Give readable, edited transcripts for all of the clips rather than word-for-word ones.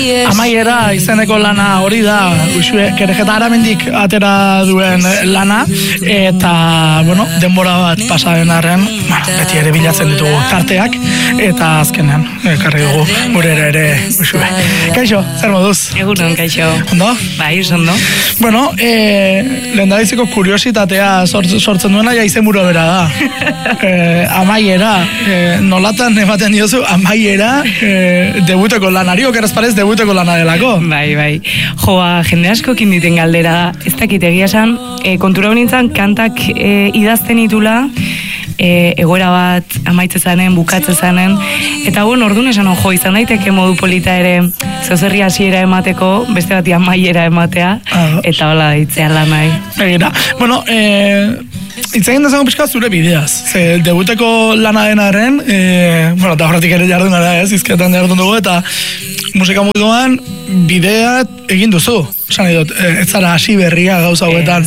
Amaiera izeneko lana hori da, Uxue Kerejeta Aramendik atera duen lana, eta, bueno, denbora bat pasaren arren, beti ere bilatzen ditugu tarteak, eta azkenean, ekarri dugu gurera ere, Uxue. Kaixo, zer moduz? Egunon, kaixo. Ondo? Bai, ondo. Bueno, lehendabiziko kuriositatea sortzen duena, ja izenburu bera da. Amaiera, nolatan ematen diozu, amaiera, debuteko lanari, okeraz parez debuteko lana delako. Bai. Joa, jende askokin diten galdera da. Ez dakit egia esan, kontura honintzen kantak idazten itula, egoera bat amaitze zanen, bukatze zanen, eta orduan esan jo, izan daiteke modu polita ere zozerri hasiera emateko, beste bati amaiera ematea, eta hola deitzea lanai. Egira, bueno, itzegin dezagun pixka zure bideaz. Debuteko lana denaren, bueno, eta horretik ere jardun gara izketan jardun dugu, eta musika munduan bidea egin duzu. Esan dut, ez zara hasi berria gauza hauetan.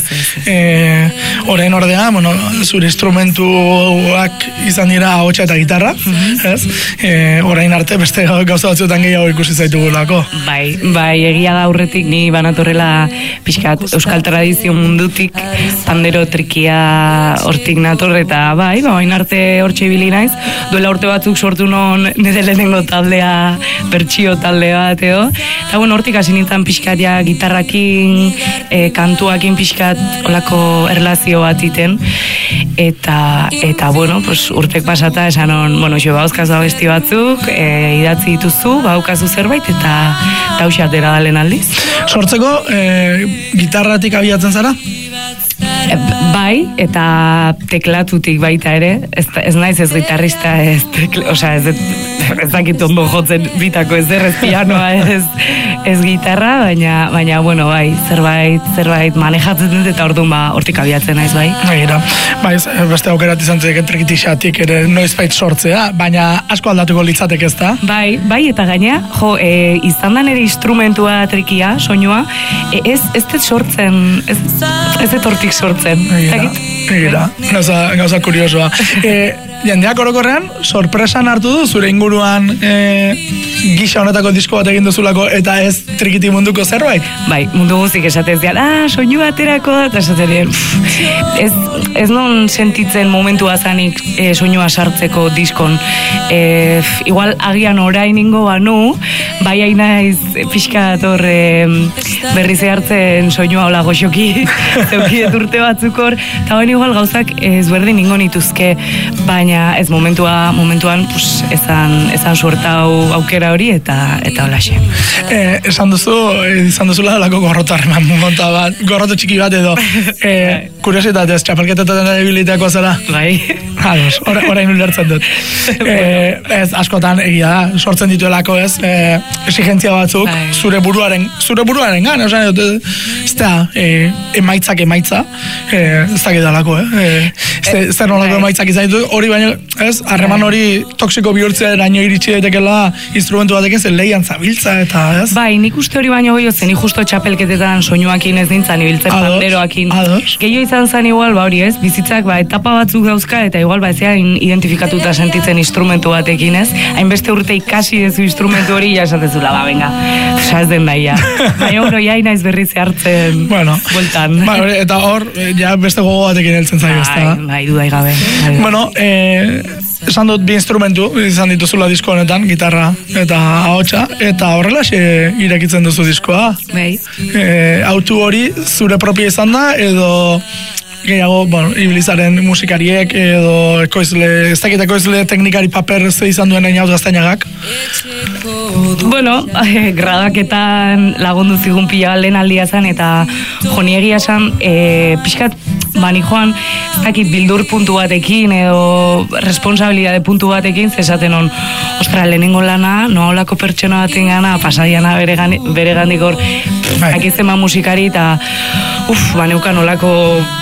Orain ordea, bueno, zure instrumentuak izan dira ahotsa eta gitarra, ez? Orain arte beste gauza batzuetan gehiago ikusi zaitugulako. Bai, egia da aurretik ni banatorrela pixkat euskal tradizio mundutik, pandero trikia hortik nator, eta orain arte hortxe ibili naiz, duela urte batzuk sortu non nire lehenengo taldea, bertsio talde bat edo, eta hortik hasi nintzen pixkat ja gitarrakin, kantuakin pixkat olako erlazio bat iten, eta bueno, pues, urtek pasata esan jo, bauzkazu abesti batzuk, idatzi dituzu, baukazu zerbait, eta tausatera dalen aldiz. Sortzeko, gitarratik abiatzen zara? Bai, eta teklatutik baita ere, ez naiz ez gitarrista, ez dakit ondo jotzen bitako ez pianoa, ez gitarra, baina bueno, bai, zerbait manejatzen dut, eta orduan hortik abiatzen naiz, bai. Bai, beste aukerat izan zek entrekitixatik ere noizbait sortzea, baina asko aldatuko litzateke ez da? Bai, eta gainea, izan da nire instrumentua trikia, soinua, ez dut sortzen, ez dut hortik sortzen. Egira, gauza kuriosoa. Jendeak orokorrean, sorpresan hartu du, zure inguruan gisa honetako disko bat egin duzulako, eta ez trikiti munduko zerbait? Bai, mundu guztik esatez dian, soinu baterako da, eta esaten dien, ez non sentitzen momentua zanik soinua sartzeko diskon. Igual agian orain ingo banu, bai hainaiz pixka berriz hartzen soinua hola goxoki, zeukiet urte batzuk hor, eta baina igual gauzak ezberdin ingo nituzke, baina ez momentuan esan suertau aukera hori eta holaxe. Izan duzula lako gorrotarreman monta bat, gorroto txiki bat edo, kuriositatez, txapelketetan ebiliteako zara? Bai. Ados, orain ulertzen dut. Ez, askotan egia da, sortzen dituelako ez, exigentzia batzuk, zure buruaren gan, ez da, emaitzak, ez da gedalako, zer nolako emaitzak izan ditu, hori baina, ez, harreman hori toksiko bihurtzea eraino iritsi daitekela instrumentu batekin zen lehian zabiltza, eta ez? Bai, nik uste hori baino gehiago zen, nik justo txapelketetan soinuakin ez nintzen, ibiltzen panderoakin. Gehiago izan zen igual, hori ez, bizitzak etapa batzuk dauzka, eta igual zean identifikatuta sentitzen instrumentu batekin ez, hainbeste urte ikasi dezu instrumentu hori, ja esatezula, venga, ez den daia. Baina hori naiz berriz hartzen bueltan. Eta hor, ja beste gogo batekin heltzen zaio, ez da? Bai, dudai gabe. Bueno, esan dut bi instrumentu izan dituzula disko honetan, gitarra eta ahotsa, eta horrelaxe irekitzen duzu diskoa. Bai. Autu hori zure propio izan da, edo gehiago, ibilizaren musikariek, edo ekoizle, ez dakit ekoizle teknikari paper ze izan duen Einaut Gaztainagak? Bueno, gradaketan lagundu zigun pila lehen aldia zen, eta joniegia zen, pixkat, bani joan, ez dakit bildur puntu batekin, edo responsabilidade puntu batekin, zesaten hon, ostra, lehenengo lana, noa olako pertsona baten gana, pasadiana bere gandik hor, akizema musikari, eta, baneukan olako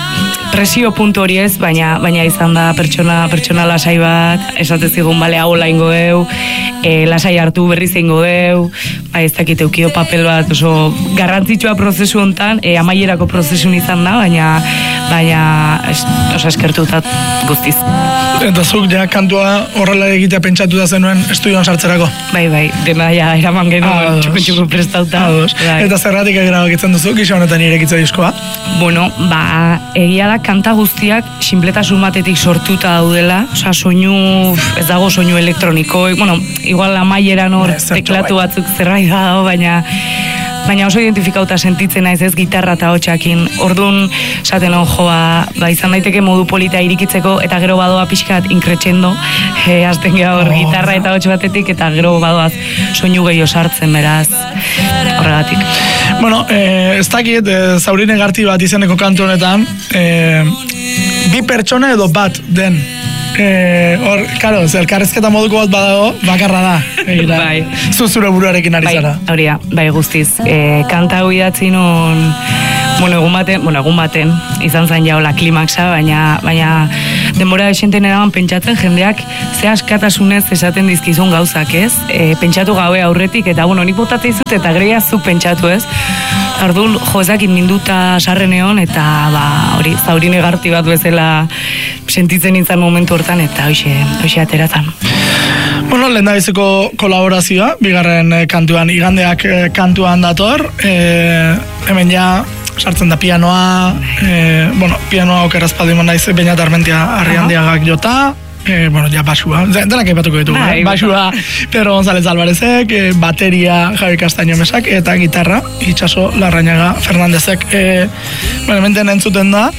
presio puntu hori ez, baina izan da pertsona lasai bat, esate zigun, bale, hau laingo deu, lasai hartu berriz eingo deu, ez dakit eukio papel bat, oso garrantzitsua prozesu hontan, amaierako prozesun izan da, baina oso eskertutat guztiz. Eta zuk ja kantua horrela egitea pentsatu da zenuen estudioan sartzerako? Bai, dena ja eraman genuen txukun prestauta. Eta zergatik erabakitzen duzu, gisa honetan irekitza diskoa? Bueno, egia da kanta guztiak sinpletasun batetik sortuta daudela, osea soinu, ez dago soinu elektroniko, bueno, igual amaieran hor teklatu batzuk zerbait dago, baina oso identifikauta sentitzen naiz ez gitarra eta hotxakin. Orduan, esaten joa, izan daiteke modu polita irikitzeko, eta gero badoa pixkat inkretxendo, azten geha hor gitarra eta hotx batetik, eta gero badoaz soinu gehiago sartzen, beraz, horregatik. Bueno, ez dakit, Zaurine Garti bat izeneko kantu honetan, bi pertsona edo bat den. Hor, karo, elkarrezketa moduko bat badago, bakarra da. Bai. Zure buruarekin ari zara. Hori da, bai guztiz. Kanta hau idatzi nun, egun baten, izan zain jaola klimaxa, baina denbora esenten eraman pentsatzen jendeak ze askatasunez esaten dizkizun gauzak, ez? Pentsatu gabe aurretik, eta nik botatzen izut, eta greia zu pentsatu, ez? Ardun, ezakit minduta sarren egon, eta hori, Zaurine Garti bat bezala sentitzen nintzen momentu hortan, eta hoxe ateratzen. Bueno, lehen da biziko kolaborazioa, bigarren kantuan, igandeak kantuan dator, hemen ja sartzen da pianoa, pianoa okerazpadu iman daiz, Beñat Armentia Arriandiagak jota, ja basua, denak aipatuko ditugu, basua Pedro González Alvarezek, bateria Javi Castaño Mesak, eta gitarra Itxaso Larrañaga Fernandezek. Hemen entzuten da,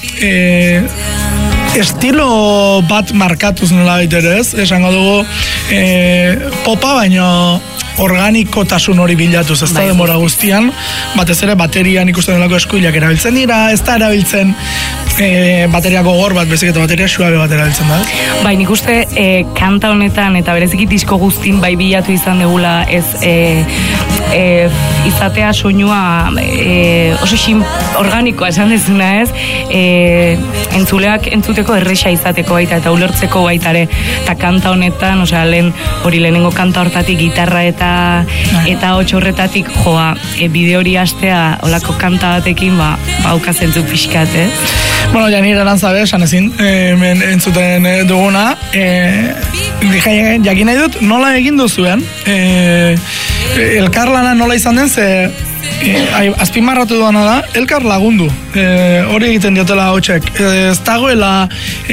estilo bat markatuz nola baiterez, esango dugu popa, baino organikotasun hori bilatuz, ez da demora guztian, batez ere baterian ikusten delako eskuilak erabiltzen dira, ez da erabiltzen bateria gogor bat, bezik eta bateria suabe bat erabiltzen da. Bai, nik uste kanta honetan eta bereziki disko guztin bai bilatu izan degula ez izatea soinua oso organikoa esan dezuna ez, entzuleak entzuteko erresa izateko baita eta ulertzeko baitare, eta kanta honetan, osea, lehenengo kanta hortatik gitarra eta hotx horretatik joa, bide hori hastea olako kanta batekin, haukazentzu pixkat, ez? Bueno, ja nire erantzabe, esan ezin, entzuten duguna, jakin nahi dut, nola egin duzuen, elkarlana nola izan den, ze azpimarratu duana da, elkar lagundu, hori egiten diotela hotxek, ez dagoela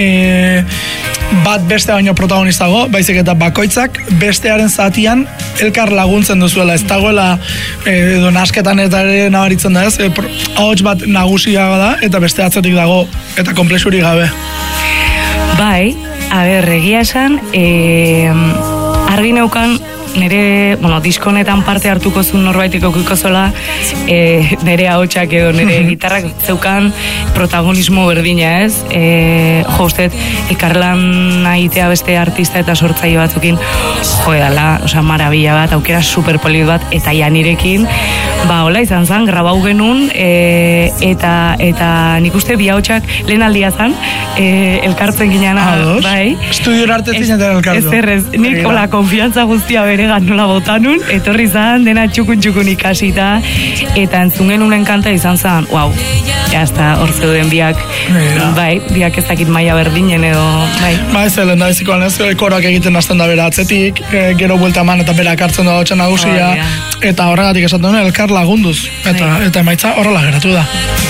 bat beste baino protagonistago, baizik eta bakoitzak bestearen zatian elkar laguntzen duzuela, ez dagoela edo nasketan eta ere nabaritzen da ez, ahots bat nagusiaga da eta beste atzetik dago eta komplexurik gabe. Bai, egia esan, argi neukan nire, diskonetan parte hartuko zuen norbaitik okiko zola, nire ahotsak edo nire gitarrak zeukan protagonismo berdina ez, usted, elkarlan nahitea beste artista eta sortzaile batzukin, edala, marabila bat, aukera superpolit bat, eta ja nirekin, hola izan zen, grabau genuen, eta nik uste bi ahotsak lehen aldia zen, elkartzen ginean, bai. Estudior arte zinetan elkartu. Ez, nik hola, konfiantza guztia bere nola botanun, etorri zan, dena txukun ikasita, eta entzun genunen kanta izan zan, jazta, hor zeuden biak, biak ezakit maila berdinen edo, bai. Zelen da biziko anez, korak egiten hasten da bera atzetik, gero buelta eman eta berak hartzen da hotxan nagusia, eta horregatik esaten duen, elkar lagunduz, eta emaitza horrela geratu da.